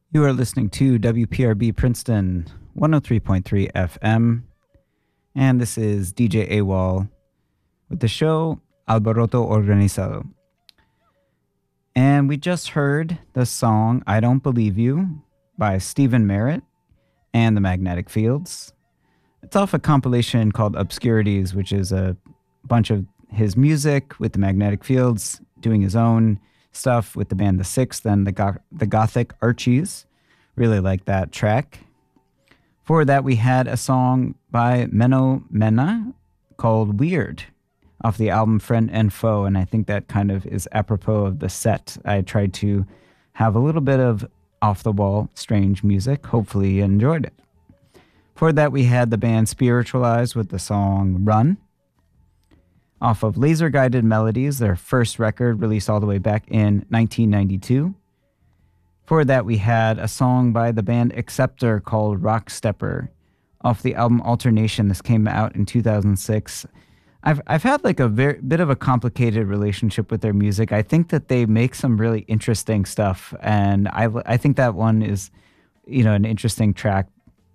You are listening to WPRB Princeton 103.3 FM, and this is DJ AWOL with the show Alboroto Organizado. And we just heard the song I Don't Believe You by Stephen Merritt and the Magnetic Fields. It's off a compilation called Obscurities, which is a bunch of his music with the Magnetic Fields, doing his own stuff with the band The Sixth and the Gothic Archies. Really like that track. For that, we had a song by Menno Menna called Weird off the album Friend and Foe, and I think that kind of is apropos of the set. I tried to have a little bit of off-the-wall, strange music. Hopefully you enjoyed it. For that, we had the band Spiritualized with the song Run off of Laser Guided Melodies, their first record released all the way back in 1992. For that, we had a song by the band Acceptor called Rock Stepper off the album Alternation. This came out in 2006. I've had like a bit of a complicated relationship with their music. I think that they make some really interesting stuff, and I think that one is, an interesting track.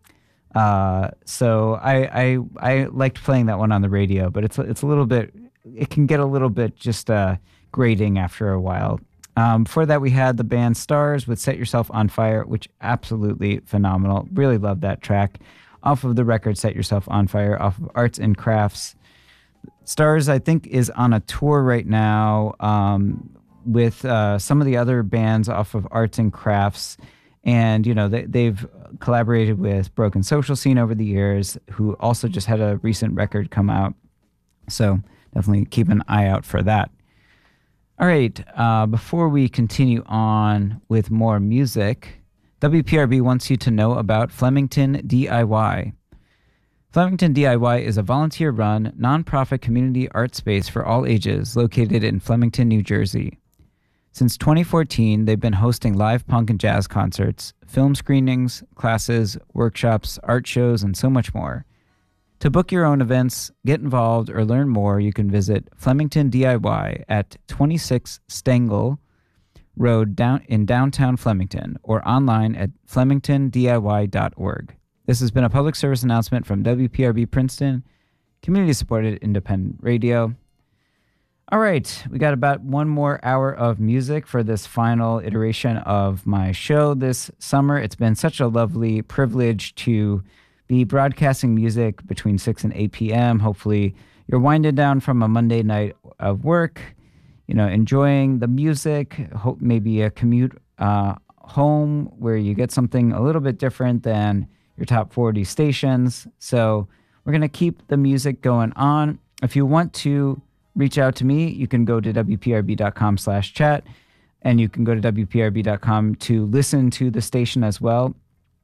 So I liked playing that one on the radio, but it's a little bit, it can get a little bit just grating after a while. For that, we had the band Stars with Set Yourself on Fire, which absolutely phenomenal. Really love that track. Off of the record Set Yourself on Fire, off of Arts and Crafts. Stars, I think, is on a tour right now with some of the other bands off of Arts and Crafts. And, they've collaborated with Broken Social Scene over the years, who also just had a recent record come out. So definitely keep an eye out for that. All right, before we continue on with more music, WPRB wants you to know about Flemington DIY. Flemington DIY is a volunteer-run, nonprofit community art space for all ages located in Flemington, New Jersey. Since 2014, they've been hosting live punk and jazz concerts, film screenings, classes, workshops, art shows, and so much more. To book your own events, get involved, or learn more, you can visit Flemington DIY at 26 Stengel Road in downtown Flemington or online at flemingtondiy.org. This has been a public service announcement from WPRB Princeton, community-supported independent radio. All right, we got about one more hour of music for this final iteration of my show this summer. It's been such a lovely privilege to be broadcasting music between 6 and 8 p.m. Hopefully you're winding down from a Monday night of work, enjoying the music, hope maybe a commute home where you get something a little bit different than your top 40 stations. So we're going to keep the music going on. If you want to reach out to me, you can go to wprb.com/chat, and you can go to wprb.com to listen to the station as well.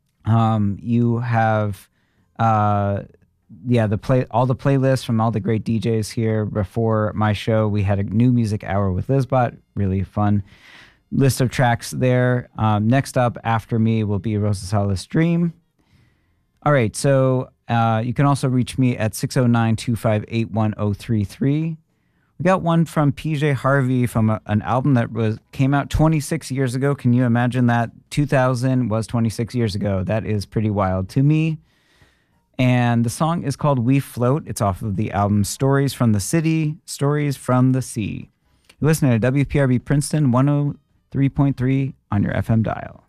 You have all the playlists from all the great DJs here. Before my show, we had a new music hour with Lizbot, really fun list of tracks there. Next up after me will be Rosales Dream. All right, so you can also reach me at 609-258-1033. We got one from PJ Harvey from an album that came out 26 years ago. Can you imagine that? 2000 was 26 years ago. That is pretty wild to me. And the song is called We Float. It's off of the album Stories from the City, Stories from the Sea. You're listening to WPRB Princeton 103.3 on your FM dial.